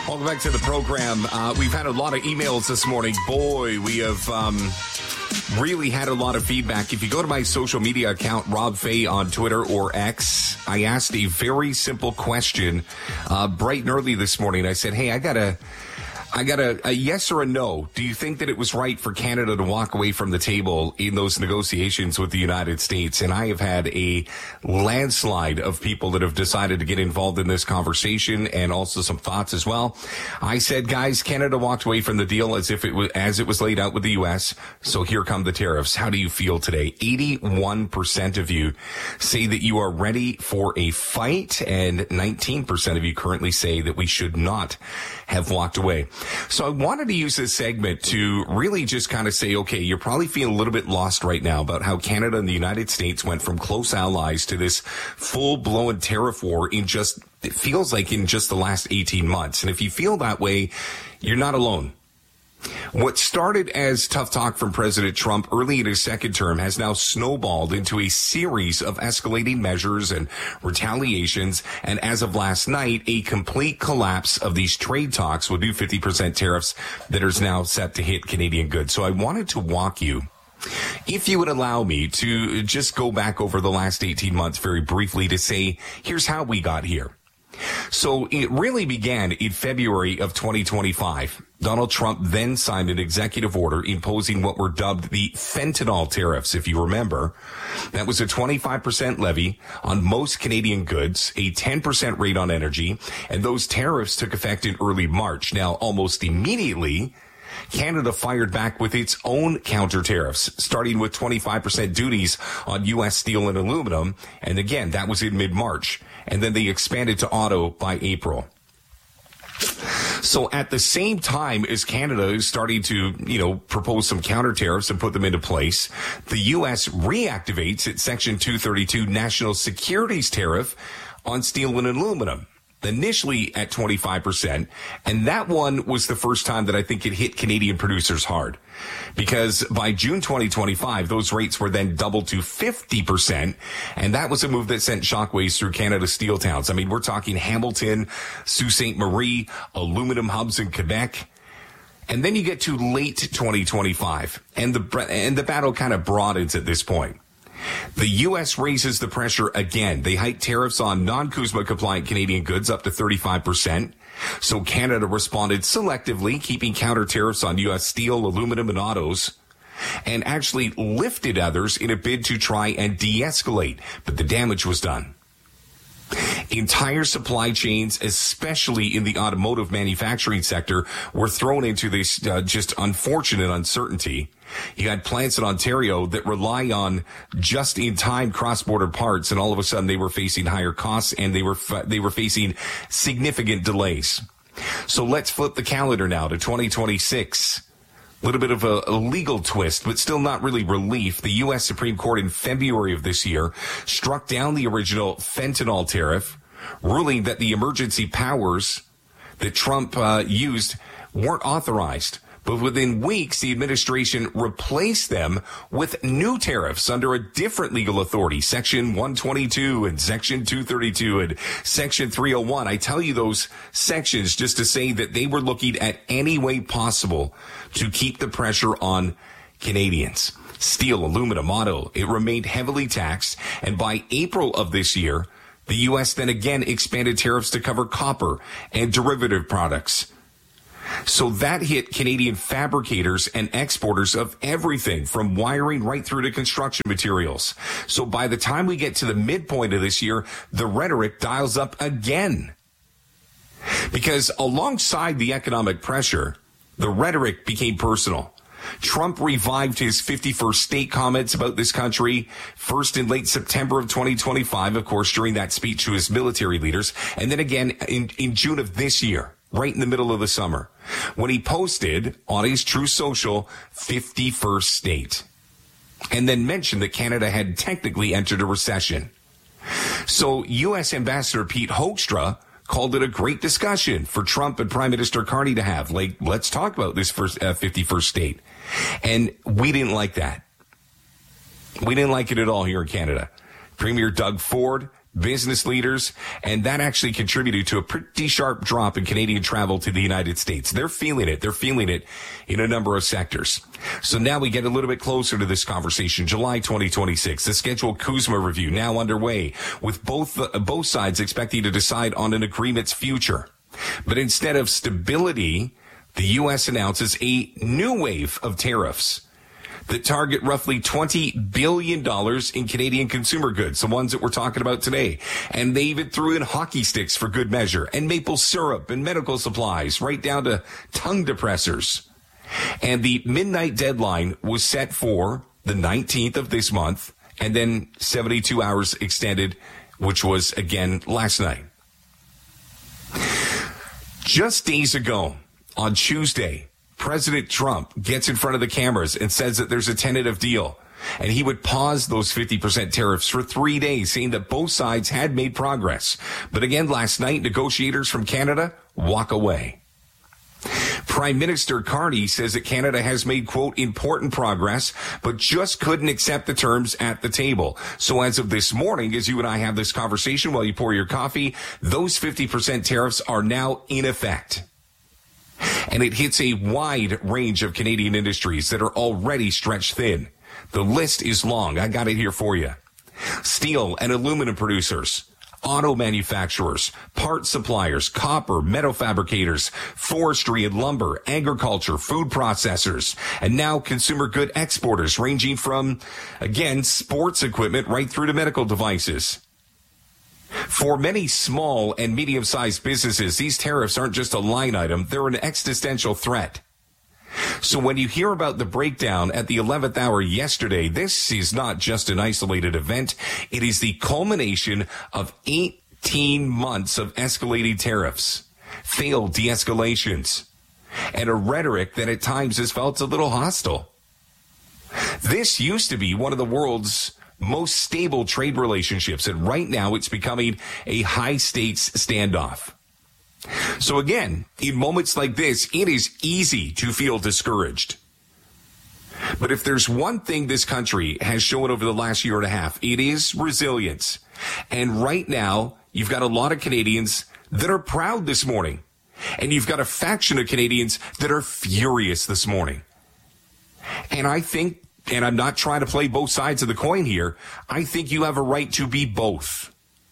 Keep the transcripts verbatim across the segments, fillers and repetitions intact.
Welcome back to the program. Uh, we've had a lot of emails this morning. Boy, we have um, really had a lot of feedback. If you go to my social media account, Rob Fay on Twitter or X, I asked a very simple question uh, bright and early this morning. I said, hey, I got a... I got a, a yes or a no. Do you think that it was right for Canada to walk away from the table in those negotiations with the United States? And I have had a landslide of people that have decided to get involved in this conversation, and also some thoughts as well. I said, guys, Canada walked away from the deal as if it was, as it was laid out with the U S. So here come the tariffs. How do you feel today? eighty-one percent of you say that you are ready for a fight, and nineteen percent of you currently say that we should not have walked away. So I wanted to use this segment to really just kind of say, okay, you're probably feeling a little bit lost right now about how Canada and the United States went from close allies to this full-blown tariff war in just, it feels like in just the last eighteen months. And if you feel that way, you're not alone. What started as tough talk from President Trump early in his second term has now snowballed into a series of escalating measures and retaliations, and as of last night, a complete collapse of these trade talks with new fifty percent tariffs that is now set to hit Canadian goods. So I wanted to walk you, if you would allow me, to just go back over the last eighteen months very briefly to say, here's how we got here. So it really began in February of twenty twenty-five. Donald Trump then signed an executive order imposing what were dubbed the fentanyl tariffs, if you remember. That was a twenty-five percent levy on most Canadian goods, a ten percent rate on energy, and those tariffs took effect in early March. Now, almost immediately, Canada fired back with its own counter tariffs, starting with twenty-five percent duties on U S steel and aluminum. And again, that was in mid-March. And then they expanded to auto by April. So at the same time as Canada is starting to, you know, propose some counter tariffs and put them into place, the U S reactivates its Section two thirty-two national securities tariff on steel and aluminum, initially at twenty-five percent. And that one was the first time that I think it hit Canadian producers hard, because by June twenty twenty-five, those rates were then doubled to fifty percent. And that was a move that sent shockwaves through Canada's steel towns. I mean, we're talking Hamilton, Sault Ste. Marie, aluminum hubs in Quebec. And then you get to late twenty twenty-five, and the, and the battle kind of broadens at this point. The U S raises the pressure again. They hike tariffs on non-CUSMA compliant Canadian goods up to thirty-five percent. So Canada responded selectively, keeping counter tariffs on U S steel, aluminum, and autos, and actually lifted others in a bid to try and de-escalate. But the damage was done. Entire supply chains, especially in the automotive manufacturing sector, were thrown into this uh, just unfortunate uncertainty. You had plants in Ontario that rely on just-in-time cross-border parts, and all of a sudden they were facing higher costs, and they were fa- they were facing significant delays. So let's flip the calendar now to twenty twenty-six. A little bit of a, a legal twist, but still not really relief. The U S Supreme Court in February of this year struck down the original fentanyl tariff, ruling that the emergency powers that Trump uh, used weren't authorized. But within weeks, the administration replaced them with new tariffs under a different legal authority, Section one twenty-two and Section two thirty-two and Section three oh one. I tell you those sections just to say that they were looking at any way possible to keep the pressure on Canadians. Steel, aluminum, auto, it remained heavily taxed. And by April of this year, the U S then again expanded tariffs to cover copper and derivative products. So that hit Canadian fabricators and exporters of everything from wiring right through to construction materials. So by the time we get to the midpoint of this year, the rhetoric dials up again. Because alongside the economic pressure, the rhetoric became personal. Trump revived his fifty-first state comments about this country, first in late September of twenty twenty-five, of course, during that speech to his military leaders, and then again in, in June of this year, right in the middle of the summer, when he posted on his Truth Social fifty-first state, and then mentioned that Canada had technically entered a recession. So U S Ambassador Pete Hoekstra called it a great discussion for Trump and Prime Minister Carney to have. Like, let's talk about this first, uh, fifty-first state. And we didn't like that. We didn't like it at all here in Canada. Premier Doug Ford business leaders, and that actually contributed to a pretty sharp drop in Canadian travel to the United States. They're feeling it. They're feeling it in a number of sectors. So now we get a little bit closer to this conversation. July twenty twenty-six, the scheduled CUSMA review now underway, with both uh, both sides expecting to decide on an agreement's future. But instead of stability, the U S announces a new wave of tariffs that target roughly twenty billion dollars in Canadian consumer goods, the ones that we're talking about today. And they even threw in hockey sticks for good measure, and maple syrup and medical supplies, right down to tongue depressors. And the midnight deadline was set for the nineteenth of this month, and then seventy-two hours extended, which was, again, last night. Just days ago, on Tuesday, President Trump gets in front of the cameras and says that there's a tentative deal, and he would pause those fifty percent tariffs for three days, saying that both sides had made progress. But again, last night, negotiators from Canada walk away. Prime Minister Carney says that Canada has made, quote, important progress, but just couldn't accept the terms at the table. So as of this morning, as you and I have this conversation while you pour your coffee, those fifty percent tariffs are now in effect. And it hits a wide range of Canadian industries that are already stretched thin. The list is long. I got it here for you. Steel and aluminum producers, auto manufacturers, parts suppliers, copper, metal fabricators, forestry and lumber, agriculture, food processors, and now consumer good exporters ranging from, again, sports equipment right through to medical devices. For many small and medium-sized businesses, these tariffs aren't just a line item, they're an existential threat. So when you hear about the breakdown at the eleventh hour yesterday, this is not just an isolated event. It is the culmination of eighteen months of escalating tariffs, failed de-escalations, and a rhetoric that at times has felt a little hostile. This used to be one of the world's most stable trade relationships, and right now it's becoming a high-stakes standoff. So again, in moments like this, it is easy to feel discouraged. But if there's one thing this country has shown over the last year and a half, it is resilience. And right now, you've got a lot of Canadians that are proud this morning. And you've got a faction of Canadians that are furious this morning. And I think, and I'm not trying to play both sides of the coin here, I think you have a right to be both.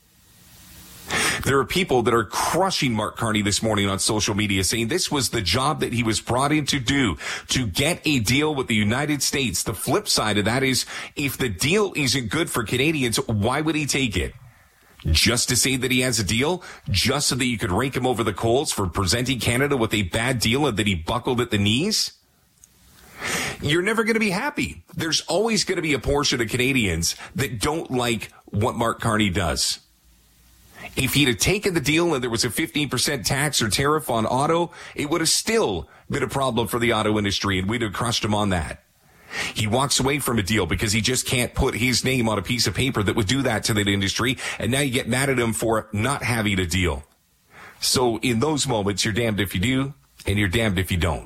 There are people that are crushing Mark Carney this morning on social media, saying this was the job that he was brought in to do, to get a deal with the United States. The flip side of that is, if the deal isn't good for Canadians, why would he take it? Just to say that he has a deal? Just so that you could rake him over the coals for presenting Canada with a bad deal and that he buckled at the knees? You're never going to be happy. There's always going to be a portion of Canadians that don't like what Mark Carney does. If he'd have taken the deal and there was a fifteen percent tax or tariff on auto, it would have still been a problem for the auto industry, and we'd have crushed him on that. He walks away from a deal because he just can't put his name on a piece of paper that would do that to that industry, and now you get mad at him for not having a deal. So in those moments, you're damned if you do, and you're damned if you don't.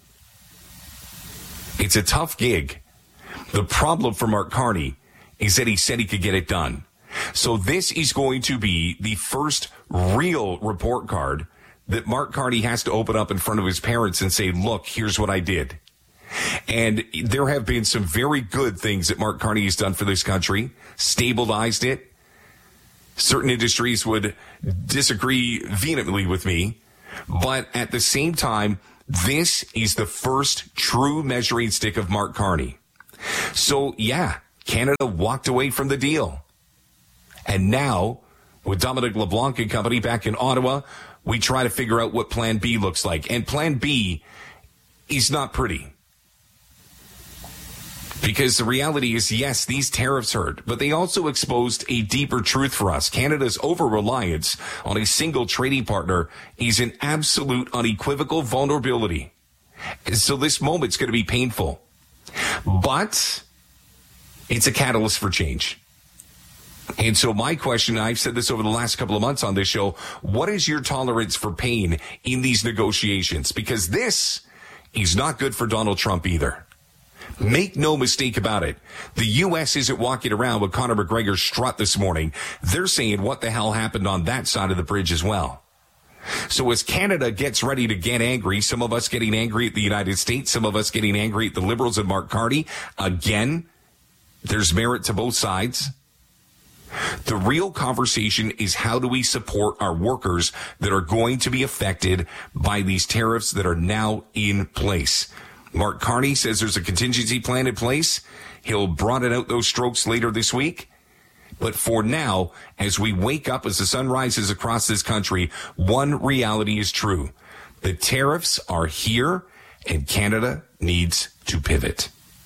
It's a tough gig. The problem for Mark Carney is that he said he could get it done. So this is going to be the first real report card that Mark Carney has to open up in front of his parents and say, look, here's what I did. And there have been some very good things that Mark Carney has done for this country, stabilized it. Certain industries would disagree vehemently with me, but at the same time, this is the first true measuring stick of Mark Carney. So yeah, Canada walked away from the deal. And now, with Dominic LeBlanc and company back in Ottawa, we try to figure out what Plan B looks like. And Plan B is not pretty. Because the reality is, yes, these tariffs hurt, but they also exposed a deeper truth for us. Canada's over-reliance on a single trading partner is an absolute unequivocal vulnerability. And so this moment's going to be painful. But it's a catalyst for change. And so my question, I've said this over the last couple of months on this show, what is your tolerance for pain in these negotiations? Because this is not good for Donald Trump either. Make no mistake about it. The U S isn't walking around with Conor McGregor's strut this morning. They're saying what the hell happened on that side of the bridge as well. So as Canada gets ready to get angry, some of us getting angry at the United States, some of us getting angry at the Liberals and Mark Carney, again, there's merit to both sides. The real conversation is how do we support our workers that are going to be affected by these tariffs that are now in place. Mark Carney says there's a contingency plan in place. He'll broaden out those strokes later this week. But for now, as we wake up, as the sun rises across this country, one reality is true. The tariffs are here, and Canada needs to pivot.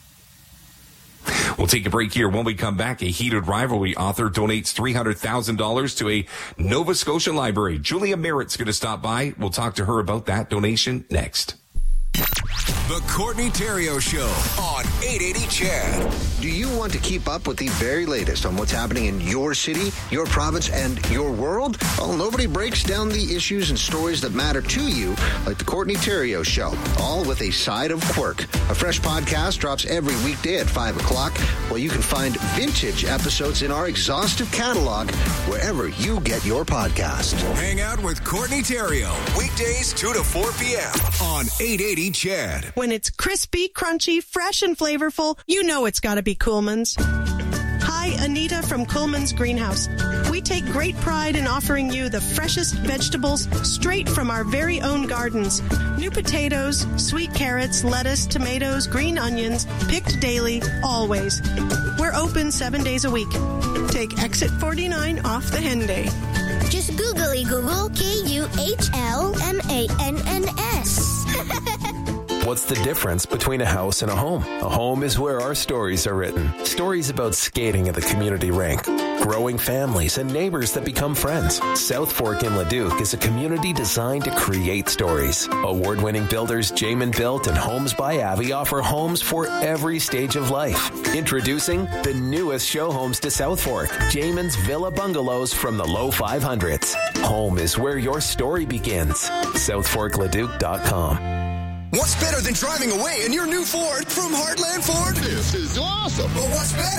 We'll take a break here. When we come back, a heated rivalry author donates three hundred thousand dollars to a Nova Scotia library. Julia Merritt's going to stop by. We'll talk to her about that donation next. The Courtney Theriault Show on eight eighty C H E D. Do you want to keep up with the very latest on what's happening in your city, your province, and your world? Well, nobody breaks down the issues and stories that matter to you like the Courtney Theriault Show, all with a side of quirk. A fresh podcast drops every weekday at five o'clock, while you can find vintage episodes in our exhaustive catalog wherever you get your podcast. Hang out with Courtney Theriault, weekdays two to four p.m. on eight eighty C H E D. When it's crispy, crunchy, fresh, and flavorful, you know it's got to be Coolman's. Hi, Anita from Coolman's Greenhouse. We take great pride in offering you the freshest vegetables straight from our very own gardens. New potatoes, sweet carrots, lettuce, tomatoes, green onions, picked daily, always. We're open seven days a week. Take exit forty-nine off the Henday. Just googly Google K U H L M A N N S. What's the difference between a house and a home? A home is where our stories are written. Stories about skating at the community rink, growing families, and neighbors that become friends. South Fork in Leduc is a community designed to create stories. Award-winning builders Jamin Built and Homes by Avi offer homes for every stage of life. Introducing the newest show homes to South Fork, Jamin's Villa Bungalows from the low five hundreds. Home is where your story begins. south fork leduc dot com. What's better than driving away in your new Ford from Heartland Ford? This is awesome. But what's better?